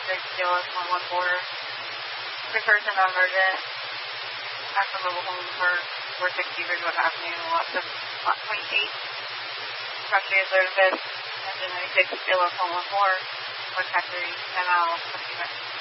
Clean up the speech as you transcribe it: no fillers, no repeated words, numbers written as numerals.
Kilo 114. Refers to non-emergent. Actual mobile home for 460 Ridgewood Avenue, lot 28. Property is service, engine 96, Kilo 114, or factory, ML,